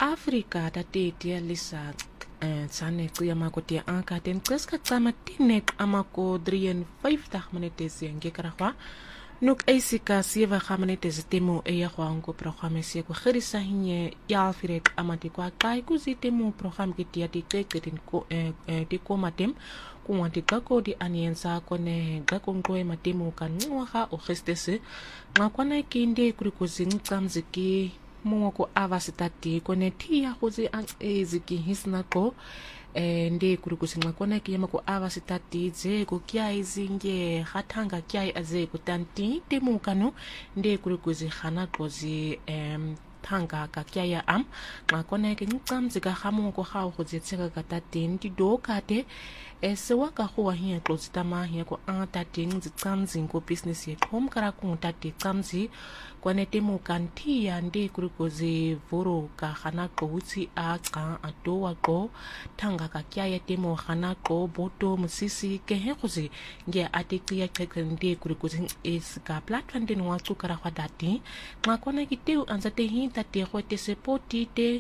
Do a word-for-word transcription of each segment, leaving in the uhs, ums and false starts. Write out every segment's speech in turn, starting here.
Afrika tatetia lisa tsane qiya makoti anka ten qiska tsama tinek amako drie en vyftig minute senge karagwa nuk eisika sewe minute temo eya gwango programme se ko gerisa hinye ya firek amati kwa kai kuzitemo program kitia tiketin ko di komatem kuwanti kako di aniensa kone gako ngoe matemo kanwa o gestese ngakwana kinde kurikuzing tsamziki mo ko avasitati kone tia kuzi an eziki hisnako ndi kurikusinga kona kiyama ko avasitati ze ko kya izinge khatanga kya aze ko tanti temu kanu ndi kurikuzi khana kozi em thanga ka kya ya am ngakona ke ncamzi ka khamo ko khawo go zetseka ka tatin di do kate esewa ka go wa hiya close tama hiya ko antating zicamzi ko business ye khom kara ko tati camzi kone temu kanti ya ndi kurikuzi voro ka khana ko utsi a ka adowa ko thanga ka kya ya temo khana ko boto musisi ke he khozi nge atiki ya chekrende kurikuzi is ka platform den wa tsukara kwa dati ngakona kiteu anzate hi tate go te support te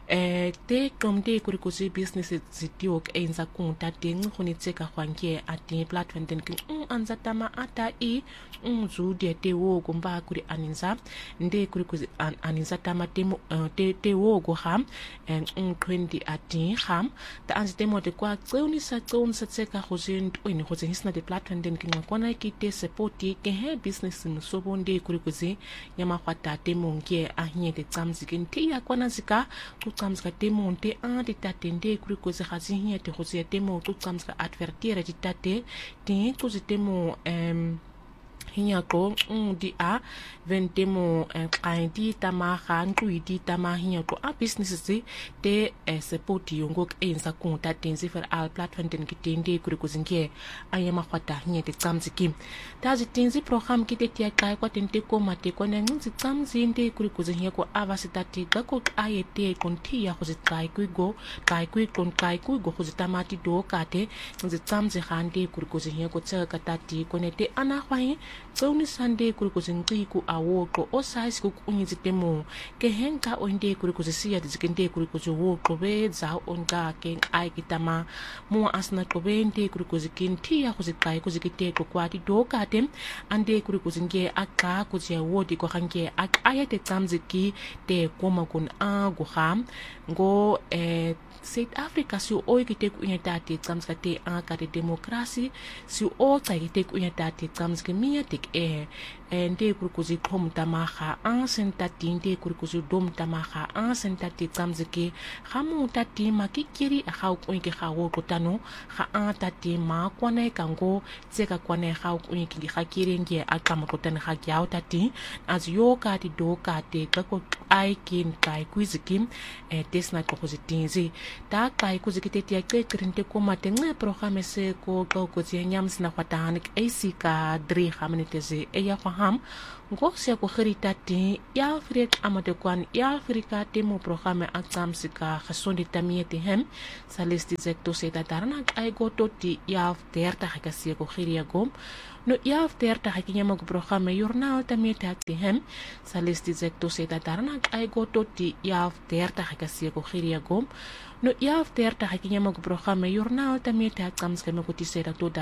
eh te komde kurikuzi business zitio ke enza kunta teng go nitseka gwanke ati platform den ke anzata ma ata i unzu de te wo gomba kuri aninza nde kurikuzi aninza tama temo te te wo go ham en twenty ati ham ta anzate mo te kwa tseuni sa tseuni sa tseka go zin twini go tsena de platform den ke ngakona ki te support ke he business so bonde kurikuzi yama kwata temo nke ahnye te tsamzi ke nti ya kwana zika ku tsamzi ka temo nte a te tatende kurikuzi khazi hnye te go se temo ku tsamzi ka advertire di tate te ku temo em hinya ko di a ventemo kaindi tama khan kuidi tama hinya ko a business te support yongo enza kunta tenzi fer al platform den kitende kurikuzinge ayama khwata hinya te tsamzi kim tazi tenzi program kite tia kai kwa tente ko mate ko nenzi tsamzi nde kurikuzinge ko avasitati ga ko ayete kontia go zikai kuigo kai kui kon kai kuigo go zitamati do kate nzi tsamzi khande kurikuzinge ko tsaka tati ko nete ana khwahi tsoni sande kurikuzingi ku awoko o size ku unyizi temo ke henka onde kurikuzisia dizikende kurikuzo ko beza onga ke ai kitama mo asna ko bende kurikuzikinti ya kuzikai kuzikite ko kwati dokate ande kurikuzinge aka kuzia wodi ko hange ayate tsamziki te koma kun a go ham ngo eh South Africa si o ikite ku inyatati tsamskate aka de demokrasi si o tsayite ku inyatati tsamske miyatik e ende kurikuzi khom tamaha an sentati inde kurikuzi dom tamaha an sentati tsamzike khamu tati makikiri a khaw ku inke khawo kotano kha an tati ma kwane kango tseka kwane khaw ku inke di khakiri nge akama kotana kha gyaw tati az yo kati do kati kako ai kin kai kuizikim e tesna ko pozitinzi ta kai kuzikite tia kekrinte ko matenge programme se ko ko ko nyams na kwatanik asika drie khaminiteze e ya faham ngo se ko khritati ya frek amade kwan ya afrika temo programme aksamsika khasondi tamiete hem salesti zekto se tatarna ai gototi ya derta hakasi ko khiria gom no ya derta hakinyama ko programme journal tamiete akti hem salesti zekto se tatarna ai gototi ya derta hakasi ko khiria gom no ya derta hakinyama ko programme journal tamiete aksamsika ko tisera to